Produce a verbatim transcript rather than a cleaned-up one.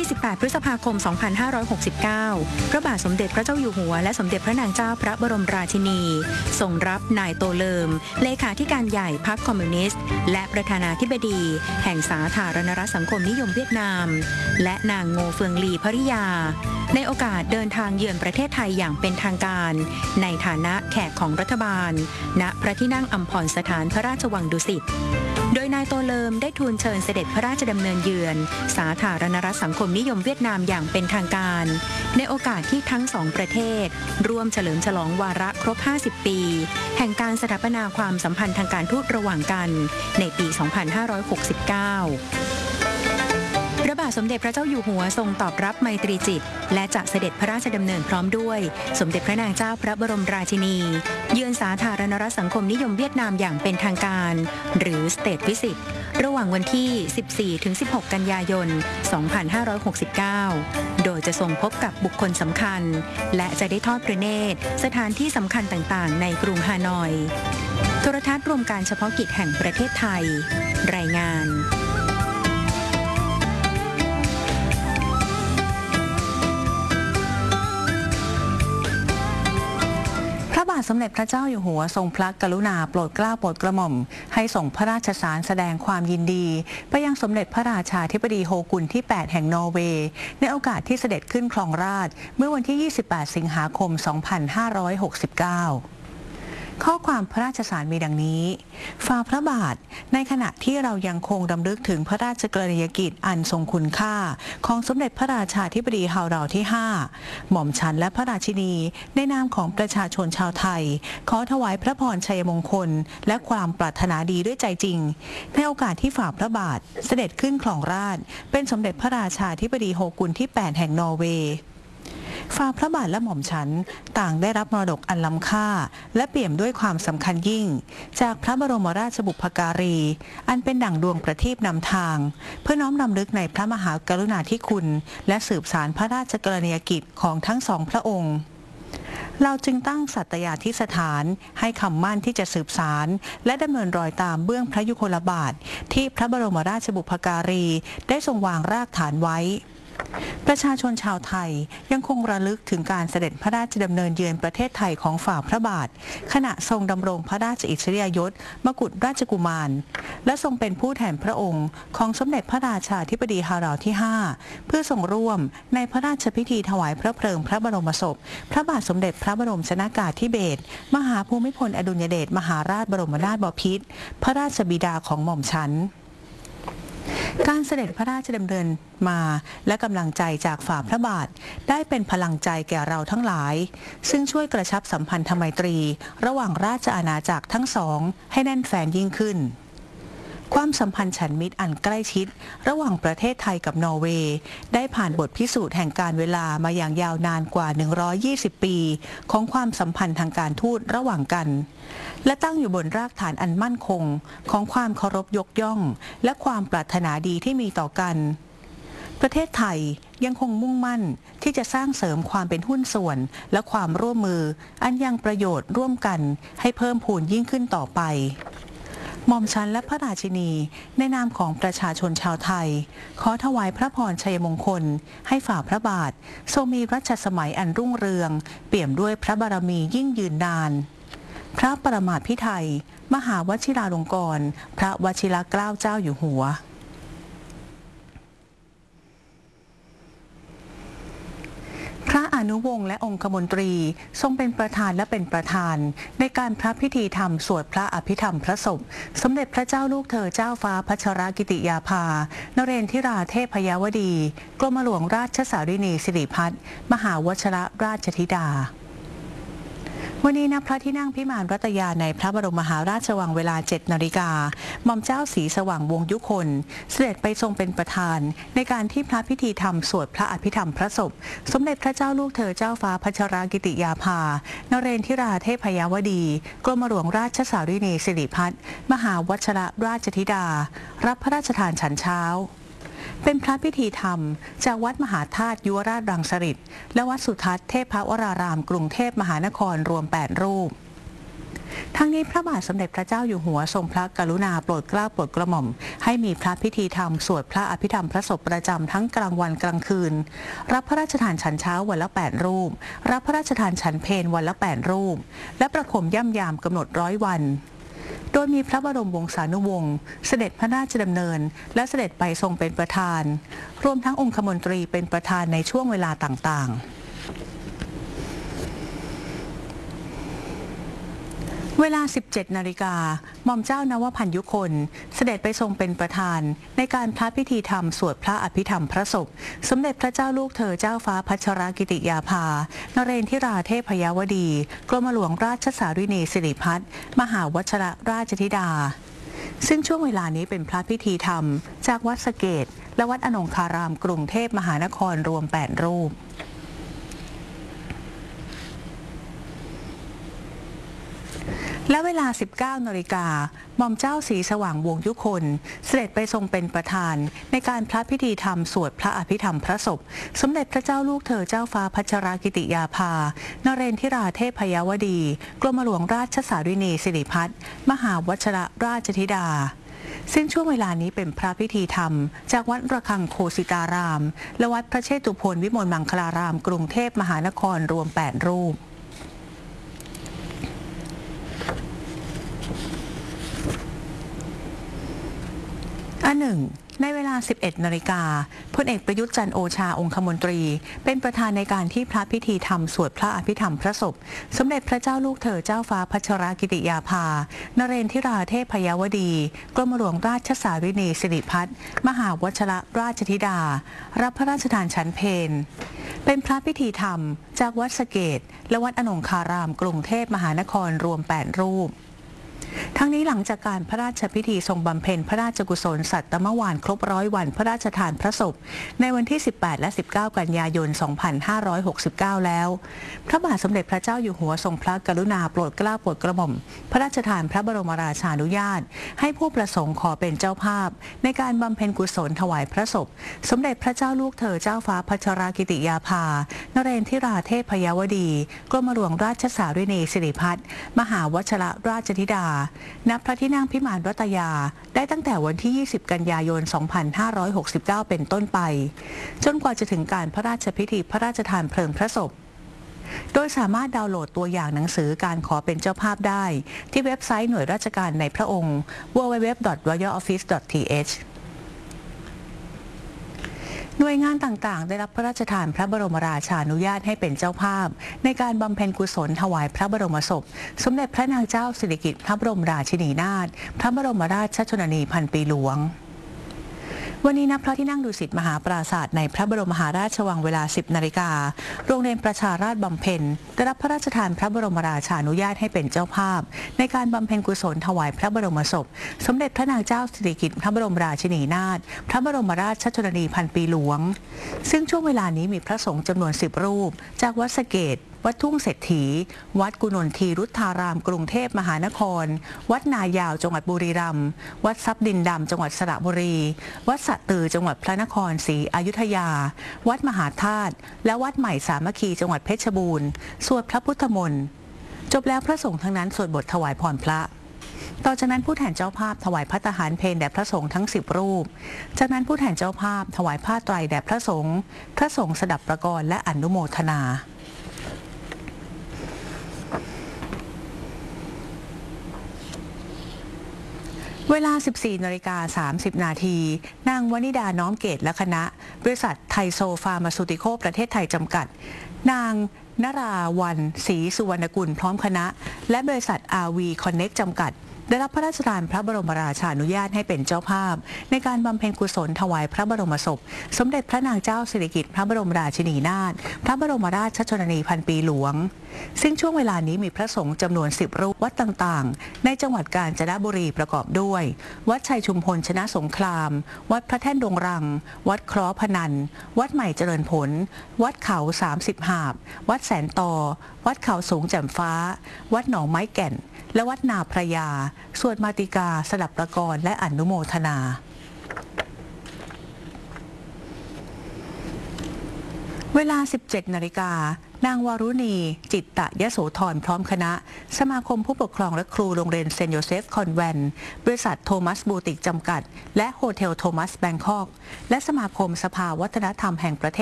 ยี่สิบแปด พฤษภาคม สองพันห้าร้อยหกสิบเก้า พระบาทสมเด็จพระเจ้าอยู่หัวและสมเด็จพระนางเจ้าพระบรมราชินีทรงรับนายโตเลิมเลขาธิการใหญ่พรรคคอมมิวนิสต์และประธานาธิบดีแห่งสาธารณรัฐสังคมนิยมเวียดนามและนางโงเฟืองลีภริยาในโอกาสเดินทางเยือนประเทศไทยอย่างเป็นทางการในฐานะแขกของรัฐบาลณพระที่นั่งอัมพรสถานพระราชวังดุสิตโดยนายโตเลิมได้ทูลเชิญเสด็จพระราชดำเนินเยือนสาธารณรัฐสังคมนิยมเวียดนามอย่างเป็นทางการในโอกาสที่ทั้งสองประเทศร่วมเฉลิมฉลองวาระครบห้าสิบปีแห่งการสถาปนาความสัมพันธ์ทางการทูตระหว่างกันในปี สองพันห้าร้อยหกสิบเก้าพระบาทสมเด็จพระเจ้าอยู่หัวทรงตอบรับไมตรีจิตและจะเสด็จพระราชดำเนินพร้อมด้วยสมเด็จพระนางเจ้าพระบรมราชินีเยือนสาธารณรัฐสังคมนิยมเวียดนามอย่างเป็นทางการหรือ State Visit ระหว่างวันที่ สิบสี่ถึงสิบหก กันยายน สองพันห้าร้อยหกสิบเก้า โดยจะทรงพบกับบุคคลสำคัญและจะได้ทอดพระเนตรสถานที่สำคัญต่างๆในกรุงฮานอยโทรทัศน์รวมการเฉพาะกิจแห่งประเทศไทยรายงานพระบาทสมเด็จพระเจ้าอยู่หัวทรงพระกรุณาโปรดเกล้าโปรดกระหม่อมให้ส่งพระราชสารแสดงความยินดีไปยังสมเด็จพระราชาธิบดีโฮกุนที่ แปด แห่งนอร์เวย์ในโอกาสที่เสด็จขึ้นครองราชย์เมื่อวันที่ ยี่สิบแปด สิงหาคม สองพันห้าร้อยหกสิบเก้าข้อความพระราชสารมีดังนี้ฝ่าพระบาทในขณะที่เรายังคงรำลึกถึงพระราชกรณียกิจอันทรงคุณค่าของสมเด็จพระราชาธิบดีเฮาเราที่ห้าหม่อมฉันและพระราชินีในนามของประชาชนชาวไทยขอถวายพระพรชัยมงคลและความปรารถนาดีด้วยใจจริงในโอกาสที่ฝ่าพระบาทเสด็จขึ้นครองราชย์เป็นสมเด็จพระราชาธิบดีโฮกุนที่ แปด แห่งนอร์เวย์ฝ่าพระบาทและหม่อมฉันต่างได้รับมรดกอันล้ำค่าและเปี่ยมด้วยความสำคัญยิ่งจากพระบรมราชบุพการีอันเป็นดั่งดวงประทีปนำทางเพื่อน้อมรำลึกในพระมหากรุณาธิคุณและสืบสานพระราชกรณียกิจของทั้งสองพระองค์เราจึงตั้งสัตยาธิสถานให้คำมั่นที่จะสืบสารและดำเนินรอยตามเบื้องพระยุคลบาทที่พระบรมราชบุพการีได้ทรงวางรากฐานไว้ประชาชนชาวไทยยังคงระลึกถึงการเสด็จพระราชดำเนินเยือนประเทศไทยของฝ่าพระบาทขณะทรงดำรงพระราชอิสริยยศมกุฎราชกุมารและทรงเป็นผู้แทนพระองค์ของสมเด็จพระราชาธิบดีฮาเราที่ห้าเพื่อทรงร่วมในพระราชพิธีถวายพระเพลิงพระบรมศพพระบาทสมเด็จพระบรมชนกาธิเบศรมหาภูมิพลอดุลยเดชมหาราชบรมนาถบพิตรพระราชบิดาของหม่อมฉันการเสด็จพระราชดำเนินมาและกำลังใจจากฝ่าพระบาทได้เป็นพลังใจแก่เราทั้งหลายซึ่งช่วยกระชับสัมพันธไมตรีระหว่างราชอาณาจักรทั้งสองให้แน่นแฟ้นยิ่งขึ้นความสัมพันธ์ฉันมิตรอันใกล้ชิดระหว่างประเทศไทยกับนอร์เวย์ได้ผ่านบทพิสูจน์แห่งการเวลามาอย่างยาวนานกว่าหนึ่งร้อยยี่สิบปีของความสัมพันธ์ทางการทูตระหว่างกันและตั้งอยู่บนรากฐานอันมั่นคงของความเคารพยกย่องและความปรารถนาดีที่มีต่อกันประเทศไทยยังคงมุ่งมั่นที่จะสร้างเสริมความเป็นหุ้นส่วนและความร่วมมืออันยังประโยชน์ร่วมกันให้เพิ่มพูนยิ่งขึ้นต่อไปหม่อมฉันและพระราชินีในนามของประชาชนชาวไทยขอถวายพระพรชัยมงคลให้ฝ่าพระบาททรงมีรัชสมัยอันรุ่งเรืองเปี่ยมด้วยพระบารมียิ่งยืนนานพระปรมาภิไธยมหาวชิราลงกรณ์พระวชิรเกล้าเจ้าอยู่หัวพระอนุวงศ์และองคมนตรีทรงเป็นประธานและเป็นประธานในการพระพิธีธรรมสวดพระอภิธรรมพระศพสมเด็จพระเจ้าลูกเธอเจ้าฟ้าพัชรกิติยาภานเรนทิราเทพยวดีกรมหลวงราชสารินีสิริพัฒน์มหาวชรราชธิดาวันนี้ณพระที่นั่งพิมานรัตยาในพระบรมมหาราชวังเวลา เจ็ด นาฬิกาหม่อมเจ้าศรีสว่างวงศ์ยุคนเสด็จไปทรงเป็นประธานในการที่พระพิธีธรรมสวดพระอภิธรรมพระศพสมเด็จพระเจ้าลูกเธอเจ้าฟ้าพัชรกิติยาภานเรนทิราเทพยวดีกรมหลวงราชสารินีสิริพัฒน์มหาวชรราชธิดารับพระราชทานฉันเช้าเป็นพระพิธีธรรมจากวัดมหาธาตุยุวราชรังสฤษและวัดสุทัศน์เทพวรารามกรุงเทพมหานครรวมแปดรูปทั้งนี้พระบาทสมเด็จพระเจ้าอยู่หัวทรงพระกรุณาโปรดเกล้าโปรดกระหม่อมให้มีพระพิธีธรรมสวดพระอภิธรรมพระศพประจำทั้งกลางวันกลางคืนรับพระราชทานฉันเช้าวันละแปดรูปรับพระราชทานฉันเพลวันละแปดรูปและประคมย่ำยามกำหนดร้อยวันโดยมีพระบรมวงศานุวงศ์เสด็จพระราชดำเนินและเสด็จไปทรงเป็นประธานรวมทั้งองคมนตรีเป็นประธานในช่วงเวลาต่างๆเวลา สิบเจ็ดนาฬิกาหม่อมเจ้านวพันยุคนเสด็จไปทรงเป็นประธานในการพระพิธีธรรมสวดพระอภิธรรมพระศพสมเด็จพระเจ้าลูกเธอเจ้าฟ้าพัชรกิติยาภานเรนทิราเทพยวดีกรมหลวงราชสารินีสิริพัฒน์มหาวชรราชธิดาซึ่งช่วงเวลานี้เป็นพระพิธีธรรมจากวัดสะเกษและวัดอนงคารามกรุงเทพมหานครรวมแปดรูปและเวลา สิบเก้านาฬิกาหม่อมเจ้าศรีสว่างวงศ์ยุคนเสด็จไปทรงเป็นประธานในการพระพิธีธรรมสวดพระอภิธรรมพระศพสมเด็จพระเจ้าลูกเธอเจ้าฟ้าพัชรกิติยาภานเรนทิราเทพยวดีกรมหลวงราชสารินีสิริพัฒน์มหาวชรราชธิดาซึ่งช่วงเวลานี้เป็นพระพิธีธรรมจากวัดระฆังโคสิตารามและวัดพระเชตุพนวิมลมังคลารามกรุงเทพมหานครรวมแปดรูปอันหนึ่งในเวลา สิบเอ็ดนาฬิกาพลเอกประยุทธ์จันทร์โอชาองคมนตรีเป็นประธานในการที่พระพิธีธรรมสวดพระอภิธรรมพระศพสมเด็จพระเจ้าลูกเธอเจ้าฟ้าพัชรกิติยาภานเรนทิราเทพยวดีกรมหลวงราชสารินีสิริพัฒน์มหาวชรราชธิดารับพระราชทานฉันเพลเป็นพระพิธีธรรมจากวัดสะเกษและวัดอนงคารามกรุงเทพมหานครรวมแปดรูปทั้งนี้หลังจากการพระราชพิธีทรงบำเพ็ญพระราชกุศลสัตตมวานครบร้อยวันพระราชทานพระศพในวันที่ สิบแปด และ สิบเก้า กันยายน สองพันห้าร้อยหกสิบเก้า แล้วพระบาทสมเด็จพระเจ้าอยู่หัวทรงพระกรุณาโปรดเกล้าโปรดกระหม่อมพระราชทานพระบรมราชานุญาตให้ผู้ประสงค์ขอเป็นเจ้าภาพในการบำเพ็ญกุศลถวายพระศพสมเด็จพระเจ้าลูกเธอเจ้าฟ้าพัชรกิติยาภานเรนทิราเทพยวดีกรมหลวงราชสารินีสิริพัฒน์มหาวชรราชธิดาณพระที่นั่งพิมานรัตยาได้ตั้งแต่วันที่ ยี่สิบ กันยายน สองพันห้าร้อยหกสิบเก้า เป็นต้นไปจนกว่าจะถึงการพระราชพิธีพระราชทานเพลิงพระศพโดยสามารถดาวน์โหลดตัวอย่างหนังสือการขอเป็นเจ้าภาพได้ที่เว็บไซต์หน่วยราชการในพระองค์ ดับเบิลยู ดับเบิลยู ดับเบิลยู ดอท รอยัล ออฟฟิศ ดอท ที เอชหน่วยงานต่างๆได้รับพระราชทานพระบรมราชานุญาตให้เป็นเจ้าภาพในการบำเพ็ญกุศลถวายพระบรมศพสมเด็จพระนางเจ้าสิริกิติ์พระบรมราชินีนาถพระบรมราชชนนีพันปีหลวงวันนี้ณพระที่นั่งดุสิตมหาปราสาทในพระบรมมหาราชวังเวลา สิบนาฬิกาโรงเรียนประชาราษฎร์บำเพ็ญได้รับพระราชทานพระบรมราชานุญาตให้เป็นเจ้าภาพในการบำเพ็ญกุศลถวายพระบรมศพสมเด็จพระนางเจ้าสิริกิติ์พระบรมราชินีนาถพระบรมราชชนนีพันปีหลวงซึ่งช่วงเวลานี้มีพระสงฆ์จำนวนสิบรูปจากวัดสะเกษวัดทุ่งเศรษฐีวัดกุนนทีรุทธารามกรุงเทพมหานครวัดนายาวจังหวัดบุรีรัมย์วัดทรัพย์ดินดำจังหวัดสระบุรีวัดสะตือจังหวัดพระนครศรีอยุธยาวัดมหาธาตุและวัดใหม่สามัคคีจังหวัดเพชรบูรณ์สวดพระพุทธมนต์จบแล้วพระสงฆ์ทั้งนั้นสวดบทถวายพรพระต่อจากนั้นผู้แทนเจ้าภาพถวายภัตตาหารเพลแด่พระสงฆ์ทั้งสิบรูปจากนั้นผู้แทนเจ้าภาพถวายผ้าไตรแด่พระสงฆ์พระสงฆ์สดับประกรณ์และอนุโมทนาเวลา สิบสี่นาฬิกาสามสิบนาทีนางวนิดาน้อมเกตและคณะบริษัทไทโซฟาร์มาซูติโคประเทศไทยจำกัดนางนราวันศรีสุวรรณกุลพร้อมคณะและบริษัท อาร์ วี Connect จำกัดได้รับพระราชทานพระบรมราชานุญาตให้เป็นเจ้าภาพในการบำเพ็ญกุศลถวายพระบรมศพสมเด็จพระนางเจ้าสิริกิติ์พระบรมราชินีนาถพระบรมราชชนนีพันปีหลวงซึ่งช่วงเวลานี้มีพระสงฆ์จำนวนสิบรูปวัดต่างๆในจังหวัดกาญจนบุรีประกอบด้วยวัดชัยชุมพลชนะสงครามวัดพระแท่นดงรังวัดเคราะห์พนันวัดใหม่เจริญผลวัดเขาสามสิบหาบวัดแสนตอวัดเขาสูงแจ่มฟ้าวัดหนองไม้แก่นและวัดนาพระยาสวดมาติกาสดับประกรณ์และอนุโมทนาเวลา สิบเจ็ดนาฬิกานางวารุณี จิตตยโสธรพร้อมคณะสมาคมผู้ปกครองและครูโรงเรียนเซนต์โยเซฟคอนแวนต์บริษัทโทมัสบูติกจำกัดและโฮเทลโทมัสแบงคอกและสมาคมสภาวัฒนธรรมแห่งประเทศ